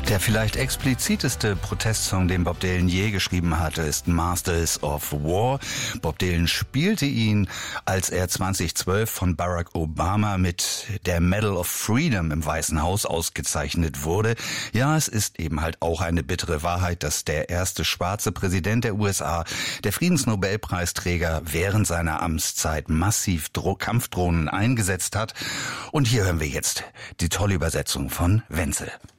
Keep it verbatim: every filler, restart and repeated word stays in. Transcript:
Der vielleicht expliziteste Protestsong, den Bob Dylan je geschrieben hatte, ist Masters of War. Bob Dylan spielte ihn, als er zweitausendzwölf von Barack Obama mit der Medal of Freedom im Weißen Haus ausgezeichnet wurde. Ja, es ist eben halt auch eine bittere Wahrheit, dass der erste schwarze Präsident der U S A, der Friedensnobelpreisträger, während seiner Amtszeit massiv Dro- Kampfdrohnen eingesetzt hat. Und hier hören wir jetzt die tolle Übersetzung von Wenzel.